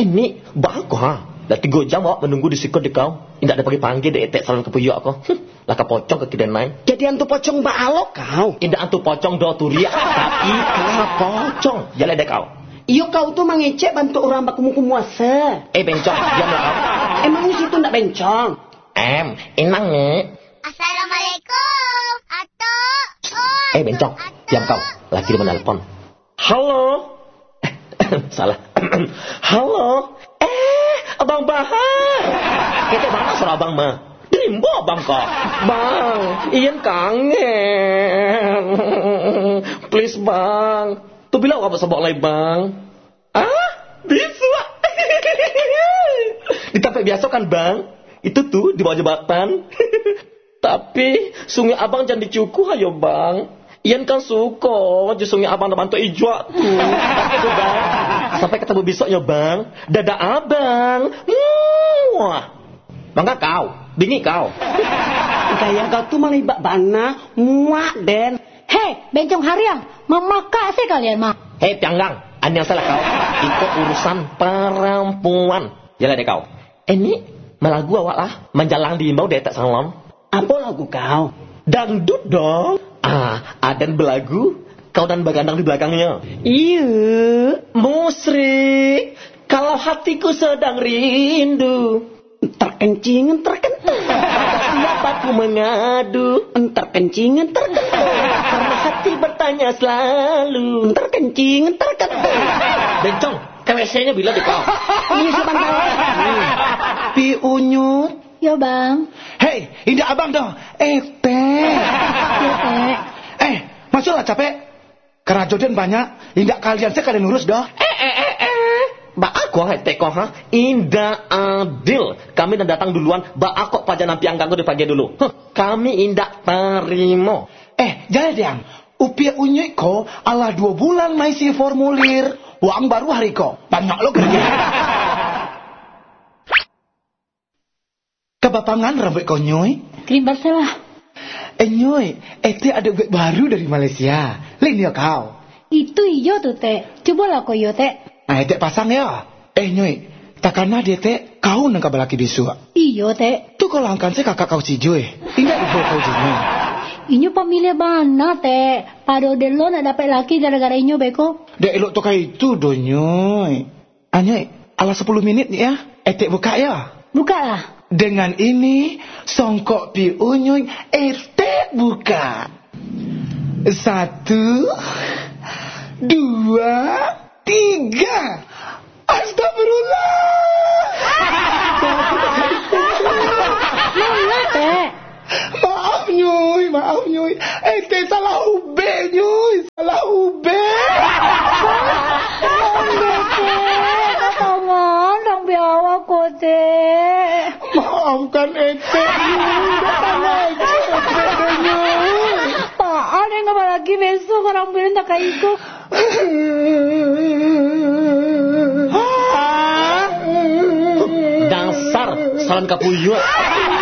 Ini bagus ha. Dah 3 jam awak menunggu di sikut di kau. Indak ada panggil dek etek salon kepuyuk aku. Lah ka pocong ke kidan mai. Jadi antu pocong baalok kau. Indak antu pocong do turia tapi ka pocong. Jalan dek kau. Iyo kau tuh mengecek bantu orang bakumu kumuasa. Bencong, diamlah kau. Emang di situ ndak bencong? Enang ni. Assalamualaikum. Atuk. Bencong, diam kau. Lagi dia menelpon. Halo. Salah. Halo. Abang Bahar. Kita mana suara abang mah? Rimbo abang kok. Bang, Ian kangen. Please bang. Tu bila awak sebab lai bang? Bisa. Di tempat biasa kan bang? Itu tuh di bawah jembatan. Tapi sungai abang jangan dicukuh ayo bang. Ian kan suka je sungai abang bantu ijwa tuh. Itu bang. Sampai ketemu besoknya bang. Dadah abang. Wah. Bangga kau. Bingi kau. Gaya kau tuh malibak bana. Muak den. Hei, bencong hariang. Memakak sih kalian mah. Hei pianggang. Yang salah kau. Itu urusan perempuan. Jalan deh kau. Ini melagu awak lah. Menjalang di imbau detek salon. Apa lagu kau? Dangdut dong. Adan belagu. Kau dan bagandang di belakangnya. Iya. Musrik. Kalau hatiku sedang rindu. Terkencing, terkentung. Siapa ku mengadu. Terkencing, terkentung. Karena hati bertanya selalu. Terkencing, terkentung. Bencong, KWC-nya bila di kau. Ini sebentar. Pi Unyut. Yo bang. Hei, indah abang dong. Teh. Yo teh. Masuklah capek. Kerajodan banyak. Indah kalian sekalian urus dah. Ba aku teko ha. Indah adil. Kami dah datang duluan. Ba aku paja nampi angkangku dipagi dulu. Kami indah terima. Jangan diam. Upia unyik ko ala 2 bulan maisi formulir. Uang baru hari ko. Banyak lo kerja. Kebapangan rambut kau nyoy. Krim Barcelah. Nyoy, itu ada duit baru dari Malaysia. Lain ya kau. Itu iyo tuh teh. Coba lah kau yo teh. Teh pasang ya. Nyoy, takkanlah dia teh kau nang kabalaki bisu. Iyo teh. Tu kalau angkan saya kakak kau si Joy. Ingat ibu kau jenuh. Inyo pamilya bana teh. Pado de lo nak dapat laki gara-gara inyo beko. Dek elok tu kayak itu do nyoy. Nyoy, ala 10 minit ya. Teh buka ya. Buka lah. Dengan ini, songkok pi unyuy, buka. 1, 2, 3. Astagfirullah. Mana teh? Maaf nyuy. Teh salah ube nyuy. Salah ube. Tangan, dong biawa ko teh. Maafkan ete. Paan yang nggak lagi besok orang bilang tak kayak itu. Dasar salam kapuyuk.